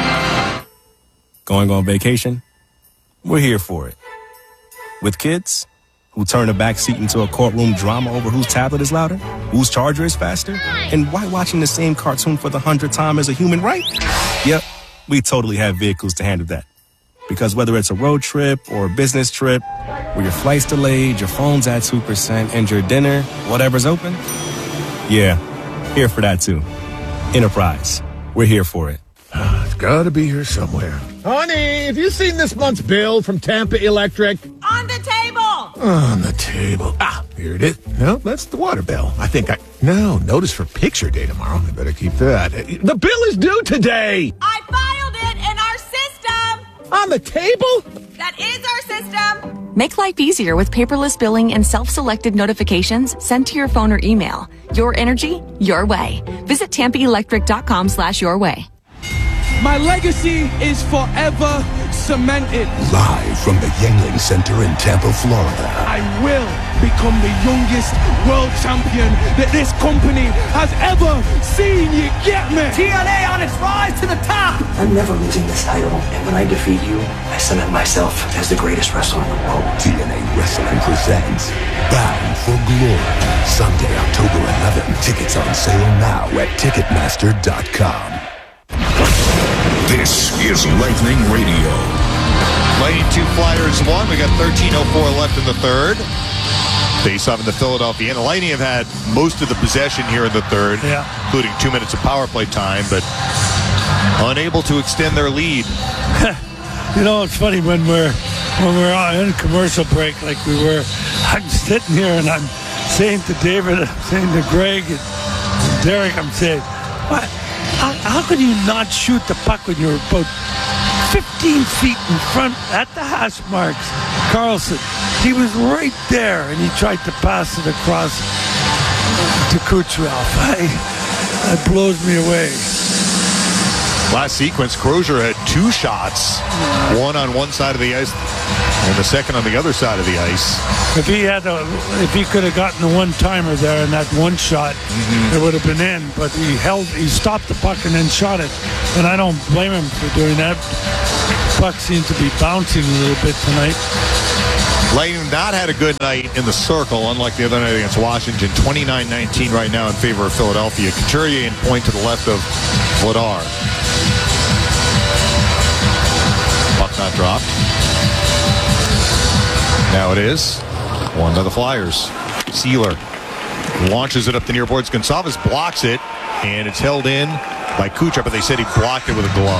Going on vacation? We're here for it. With kids who turn a backseat into a courtroom drama over whose tablet is louder, whose charger is faster, and why watching the same cartoon for the 100th time is a human right? Yep, we totally have vehicles to handle that. Because whether it's a road trip or a business trip, where your flight's delayed, your phone's at 2%, and your dinner, whatever's open, yeah, here for that too. Enterprise, we're here for it. It's gotta be here somewhere. Honey, have you seen this month's bill from Tampa Electric? On the table! On the table. Ah, here it is. No, that's the water bill. No, notice for picture day tomorrow. I better keep that. The bill is due today! I filed it in our system! On the table? That is our system! Make life easier with paperless billing and self-selected notifications sent to your phone or email. Your energy, your way. Visit TampaElectric.com/yourway. My legacy is forever cemented. Live from the Yuengling Center in Tampa, Florida. I will become the youngest world champion that this company has ever seen. You get me? TNA on its rise to the top. I'm never losing this title, and when I defeat you, I cement myself as the greatest wrestler in the world. TNA Wrestling presents Bound for Glory. Sunday, October 11th. Tickets on sale now at Ticketmaster.com. This is Lightning Radio. Lightning 2, Flyers 1. We got 13:04 left in the third. Face off in the Philadelphia. And the Lightning have had most of the possession here in the third, including 2 minutes of power play time, but unable to extend their lead. You know, it's funny when we're in commercial break like we were. I'm sitting here and I'm saying to David, I'm saying to Greg and Derek, I'm saying, what? How could you not shoot the puck when you're about 15 feet in front at the hash marks? Carlson, he was right there, and he tried to pass it across. to Kucherov. That blows me away. Last sequence, Crozier had 2 shots, one on one side of the ice and the second on the other side of the ice. If he could have gotten the one-timer there in that one shot, it would have been in. But he stopped the puck and then shot it. And I don't blame him for doing that. Puck seems to be bouncing a little bit tonight. Lightning not had a good night in the circle, unlike the other night against Washington. 29-19 right now in favor of Philadelphia. Couturier in point to the left of Vladar. Puck not dropped. Now it is. One to the Flyers. Sealer launches it up the near boards. Gonçalves blocks it, and it's held in by Kucherov, but they said he blocked it with a glove.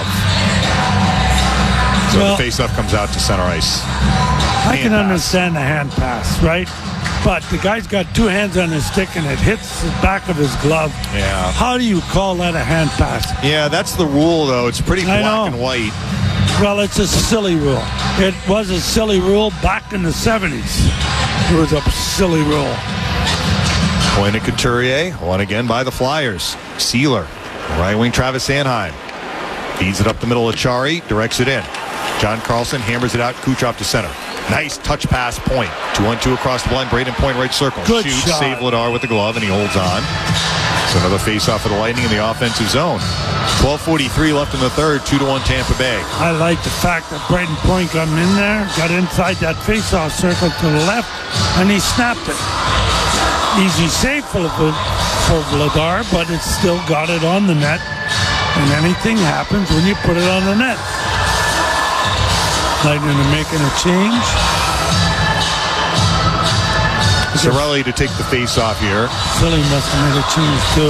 So the faceoff comes out to center ice. I can understand the hand pass, right? But the guy's got 2 hands on his stick and it hits the back of his glove. Yeah. How do you call that a hand pass? Yeah, that's the rule, though. It's pretty black and white. Well, it's a silly rule. It was a silly rule back in the 70s. It was a silly rule. Point to Couturier. One again by the Flyers. Sealer. Right wing Travis Sanheim. Feeds it up the middle of Chari. Directs it in. John Carlson hammers it out. Kucherov to center. Nice touch pass point. 2-on-2 across the line. Braden Point right circle. Good Shoots. shot. Save Vladar with the glove, and he holds on. So another face-off for the Lightning in the offensive zone. 12:43 left in the third. 2-1 Tampa Bay. I like the fact that Braden Point got in there, got inside that face-off circle to the left, and he snapped it. Easy save for Vladar, but it still got it on the net. And anything happens when you put it on the net. Lightning are making a change. Cirelli to take the face-off here. Philly must have made a change too.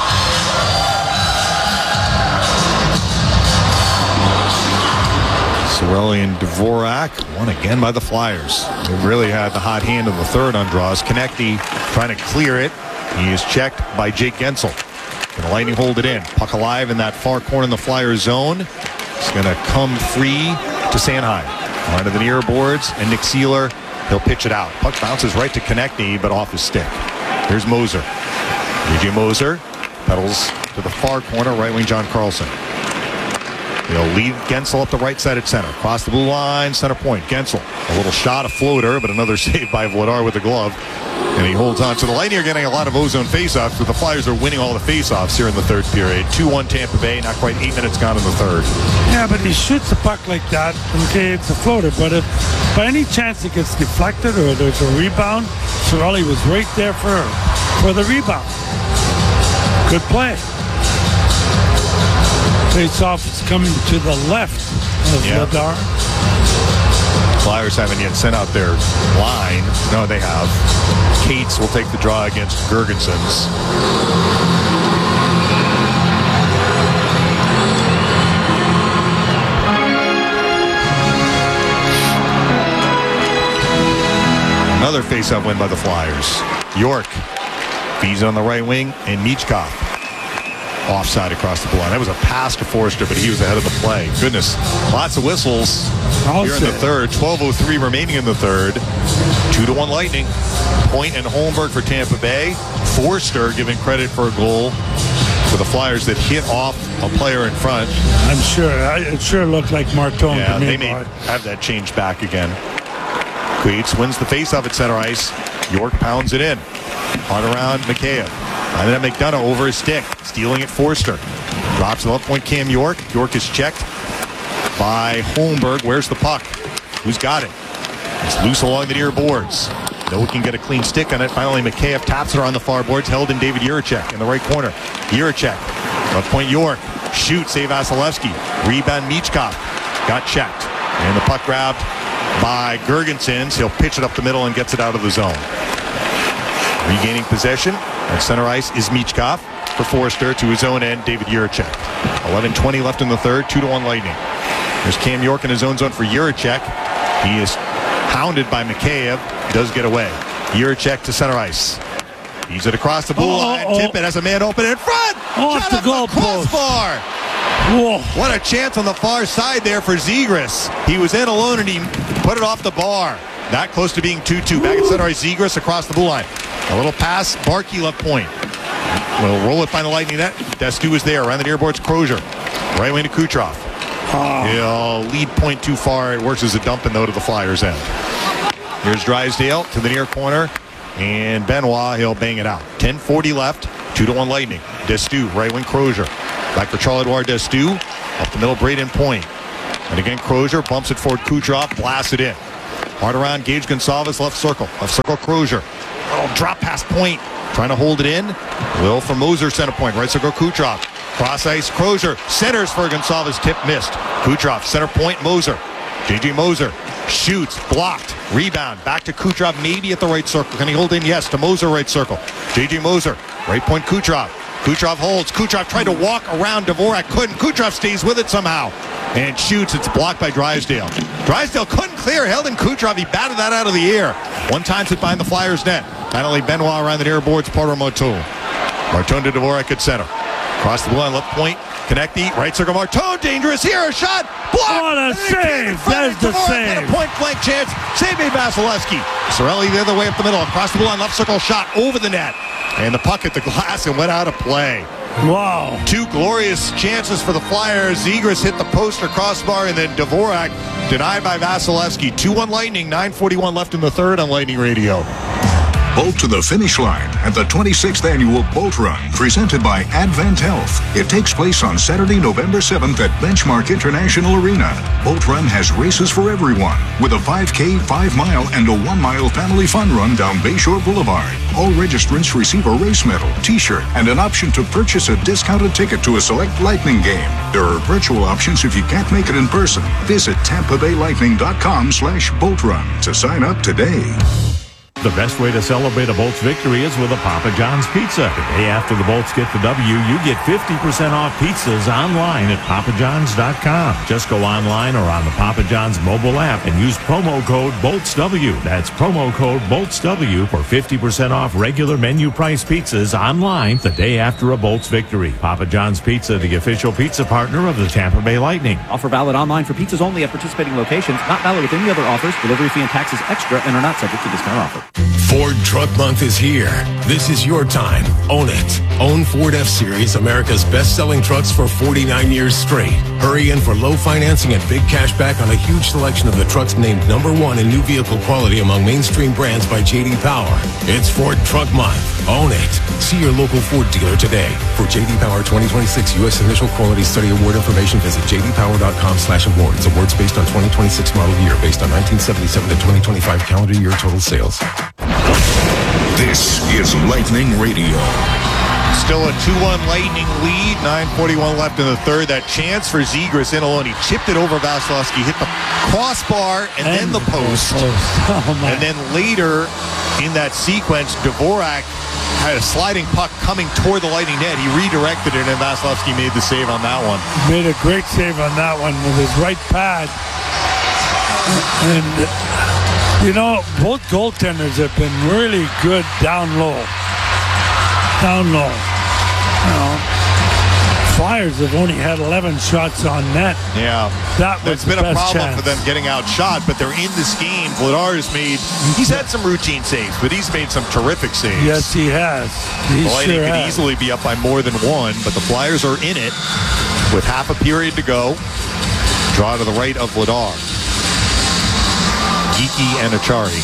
Cirelli and Dvorak, one again by the Flyers. They really had the hot hand in the third on draws. Konecny trying to clear it. He is checked by Jake Gensel. And the Lightning hold it in. Puck alive in that far corner in the Flyers zone. It's going to come free to Sanheim. Right to the near boards, and Nick Sealer, he'll pitch it out. Puck bounces right to Konecny, but off his stick. Here's Moser. DJ Moser pedals to the far corner, right wing John Carlson. He'll lead Gensel up the right side at center. Across the blue line, center point. Gensel, a little shot, a floater, but another save by Vladar with the glove. And he holds on. So the Lightning are getting a lot of ozone faceoffs, but the Flyers are winning all the faceoffs here in the third period. 2-1 Tampa Bay, not quite 8 minutes gone in the third. Yeah, but he shoots the puck like that. Okay, it's a floater, but if by any chance it gets deflected or there's a rebound, Cirelli was right there for the rebound. Good play. Face-off is coming to the left of Vladar. Flyers haven't yet sent out their line. No, they have. Cates will take the draw against Gergensons. Another face-off win by the Flyers. York feeds on the right wing, and Michkov offside across the blue line. That was a pass to Forster, but he was ahead of the play. Goodness, lots of whistles here in the third. 12:03 remaining in the third. 2-1 Lightning. Point and Holmberg for Tampa Bay. Forster giving credit for a goal for the Flyers that hit off a player in front. I'm sure. It sure looked like Martone. Yeah, to me, they may have that changed back again. Queets wins the faceoff at center ice. York pounds it in. On around Mikheyev. Finding that McDonough over his stick. Stealing it Forster. Drops the left point Cam York. York is checked by Holmberg. Where's the puck? Who's got it? It's loose along the near boards. No one can get a clean stick on it. Finally, Mikheyev taps it around the far boards. Held in David Jiricek in the right corner. Jiricek. Left point York. Shoot. Save Vasilevsky. Rebound Michkov. Got checked. And the puck grabbed by Gergensons. He'll pitch it up the middle and gets it out of the zone. Regaining possession at center ice is Michkov for Forster to his own end, David Jiricek. 11:20 left in the third, 2-1 Lightning. There's Cam York in his own zone for Jiricek. He is hounded by Mikheyev. Does get away. Jiricek to center ice. He's it across the blue line. Tippett has a man open in front. Off the goal crossbar. What a chance on the far side there for Zegras. He was in alone and he put it off the bar. That close to being 2-2. Back at center ice, Zegras across the blue line. A little pass. Barkey left point. Will roll it by the Lightning net. Destu is there. Around the near boards, Crozier. Right wing to Kucherov. He'll lead point too far. It works as a dumping, though, to the Flyers' end. Here's Drysdale to the near corner. And Benoit, he'll bang it out. 10:40 left. 2-1 Lightning. Destu, right wing Crozier. Back for Charles-Edouard Destu. Up the middle, Braden Point. And again, Crozier bumps it forward. Kucherov blasts it in. Hard around, Gage Gonsalves, left circle. Left circle, Crozier. Little drop past Point. Trying to hold it in. Will for Moser, center point. Right circle, Kucherov. Cross ice, Crozier. Centers for Gonsalves. Tip missed. Kucherov, center point, Moser. J.J. Moser shoots, blocked. Rebound, back to Kucherov, maybe at the right circle. Can he hold in? Yes, to Moser, right circle. J.J. Moser, right point, Kucherov. Kucherov holds. Kucherov tried to walk around Dvorak. Couldn't. Kucherov stays with it somehow. And shoots. It's blocked by Drysdale. Drysdale couldn't clear. Held in Kucherov. He batted that out of the air. One time hit behind the Flyers net. Finally, Benoit around the near boards. Porter Martone. Martone to Dvorak at center. Across the blue line, left point. Connecty. Right circle, Martone. Dangerous here. A shot. Blocked. What a save. There's the save. A point blank chance. Save by Vasilevsky. Sorelli the other way up the middle. Across the blue line, left circle shot over the net. And the puck hit the glass and went out of play. Wow. Two glorious chances for the Flyers. Zegras hit the post or crossbar, and then Dvorak denied by Vasilevsky. 2-1 Lightning, 9:41 left in the third on Lightning Radio. Bolt to the finish line at the 26th Annual Bolt Run, presented by Advent Health. It takes place on Saturday, November 7th at Benchmark International Arena. Bolt Run has races for everyone, with a 5K, 5-mile, and a 1-mile family fun run down Bayshore Boulevard. All registrants receive a race medal, t-shirt, and an option to purchase a discounted ticket to a select Lightning game. There are virtual options if you can't make it in person. Visit TampaBayLightning.com/BoltRun to sign up today. The best way to celebrate a Bolts victory is with a Papa John's pizza. The day after the Bolts get the W, you get 50% off pizzas online at papajohns.com. Just go online or on the Papa John's mobile app and use promo code BOLTSW. That's promo code BOLTSW for 50% off regular menu price pizzas online the day after a Bolts victory. Papa John's Pizza, the official pizza partner of the Tampa Bay Lightning. Offer valid online for pizzas only at participating locations. Not valid with any other offers. Delivery fee and taxes extra and are not subject to discount offer. Ford Truck Month is here. This is your time. Own it. Own Ford F-Series, America's best-selling trucks for 49 years straight. Hurry in for low financing and big cash back on a huge selection of the trucks named #1 in new vehicle quality among mainstream brands by J.D. Power. It's Ford Truck Month. Own it. See your local Ford dealer today. For J.D. Power 2026 U.S. Initial Quality Study Award information, visit jdpower.com/awards. Awards based on 2026 model year, based on 1977 to 2025 calendar year total sales. This is Lightning Radio. Still a 2-1 Lightning lead. 9:41 left in the third. That chance for Zegras in alone. He chipped it over Vasilevsky, hit the crossbar and then the post. And then later in that sequence, Dvorak had a sliding puck coming toward the Lightning net. He redirected it, and Vasilevsky made the save on that one. Made a great save on that one with his right pad. And, you know, both goaltenders have been really good down low. Down low. You know, Flyers have only had 11 shots on net. Yeah. That's been a problem for them getting outshot, but they're in this game. He's had some routine saves, but he's made some terrific saves. Yes, he has. The Lightning could easily be up by more than one, but the Flyers are in it with half a period to go. Draw to the right of Vladar. Geeky and Achari.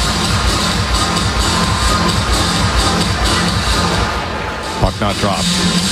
Puck not dropped.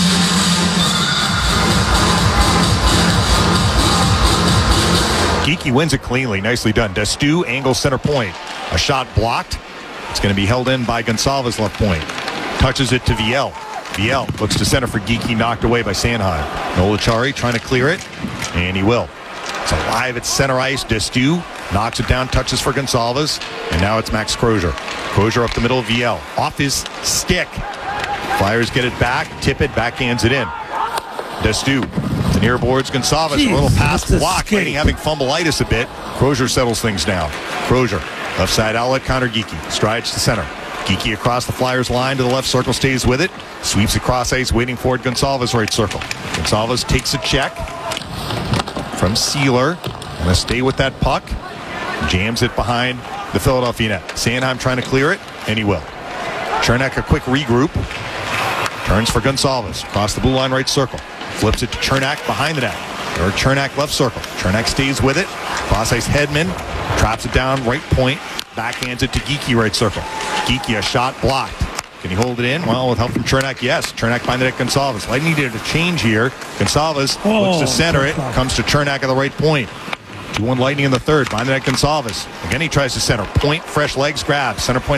Geeky wins it cleanly. Nicely done. Destu, angle center point. A shot blocked. It's going to be held in by Gonsalves left point. Touches it to Viel. Viel looks to center for Geeky, knocked away by Sanheim. Noel Acciari trying to clear it, and he will. It's alive at center ice. Destu knocks it down, touches for Gonsalves, and now it's Max Crozier. Crozier up the middle of Viel. Off his stick. Flyers get it back, tip it, backhands it in. Destu, the near boards, Gonsalves, a little pass block, Lightning having fumbleitis a bit. Crozier settles things down. Crozier, left side outlet, counter Geeky, strides to center. Geeky across the Flyers line to the left circle, stays with it, sweeps across ice, waiting for it, Gonsalves right circle. Gonsalves takes a check from Sealer, gonna stay with that puck, jams it behind the Philadelphia net. Sanheim trying to clear it, and he will. Chernak a quick regroup. Turns for Gonsalves. Across the blue line, right circle. Flips it to Chernak behind the net. Eric Chernak left circle. Chernak stays with it. Cross ice Hedman. Traps it down right point. Backhands it to Geekie right circle. Geekie a shot blocked. Can he hold it in? Well, with help from Chernak, yes. Chernak finds it at Gonsalves. Lightning needed a change here. Gonsalves looks to center it. Comes to Chernak at the right point. 2-1 Lightning in the third. Behind the net, Gonsalves. Again, he tries to center. Point, fresh legs grab. Center point.